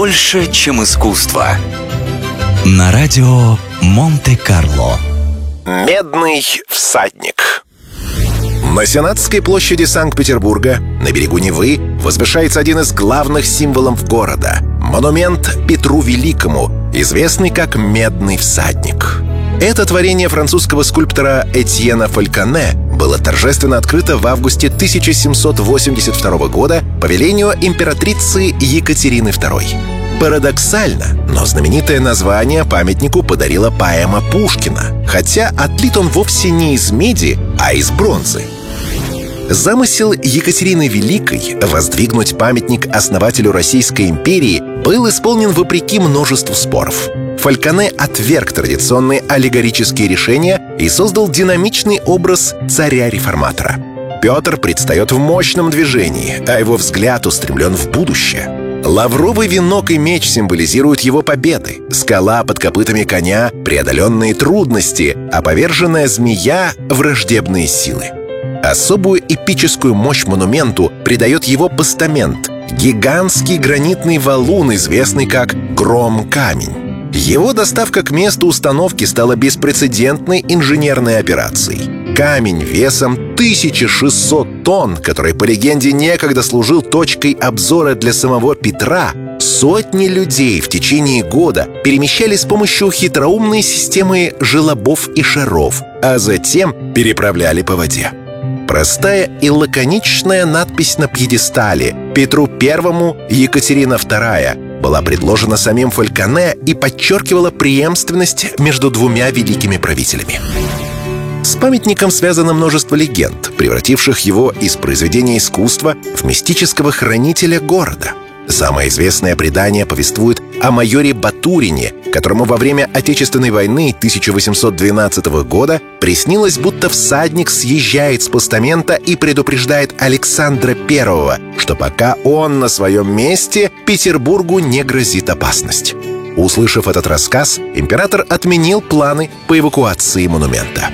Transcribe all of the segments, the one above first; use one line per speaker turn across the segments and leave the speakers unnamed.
Больше, чем искусство.
На радио Монте-Карло.
Медный всадник. На Сенатской площади Санкт-Петербурга, на берегу Невы, возвышается один из главных символов города — монумент Петру Великому, известный как «Медный всадник». Это творение французского скульптора Этьена Фальконе было торжественно открыто в августе 1782 года по велению императрицы Екатерины II. Парадоксально, но знаменитое название памятнику подарила поэма Пушкина, хотя отлит он вовсе не из меди, а из бронзы. Замысел Екатерины Великой воздвигнуть памятник основателю Российской империи был исполнен вопреки множеству споров. Фальконе отверг традиционные аллегорические решения и создал динамичный образ царя-реформатора. Петр предстает в мощном движении, а его взгляд устремлен в будущее. Лавровый венок и меч символизируют его победы, скала под копытами коня — преодоленные трудности, а поверженная змея — враждебные силы. Особую эпическую мощь монументу придает его постамент — гигантский гранитный валун, известный как «Гром-камень». Его доставка к месту установки стала беспрецедентной инженерной операцией. Камень весом 1600 тонн, который, по легенде, некогда служил точкой обзора для самого Петра, сотни людей в течение года перемещали с помощью хитроумной системы желобов и шаров, а затем переправляли по воде. Простая и лаконичная надпись на пьедестале «Петру Первому, Екатерина II» была предложена самим Фальконе и подчеркивала преемственность между двумя великими правителями. С памятником связано множество легенд, превративших его из произведения искусства в мистического хранителя города. Самое известное предание повествует о майоре Батурине, которому во время Отечественной войны 1812 года приснилось, будто всадник съезжает с постамента и предупреждает Александра I, что пока он на своем месте, Петербургу не грозит опасность. Услышав этот рассказ, император отменил планы по эвакуации монумента.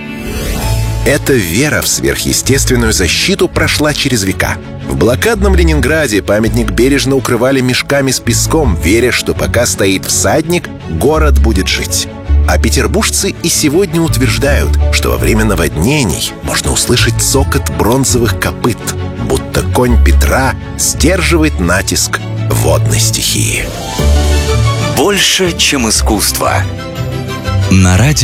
Эта вера в сверхъестественную защиту прошла через века. В блокадном Ленинграде памятник бережно укрывали мешками с песком, веря, что пока стоит всадник, город будет жить. А петербуржцы и сегодня утверждают, что во время наводнений можно услышать цокот бронзовых копыт, будто конь Петра сдерживает натиск водной стихии.
Больше, чем искусство.
На радио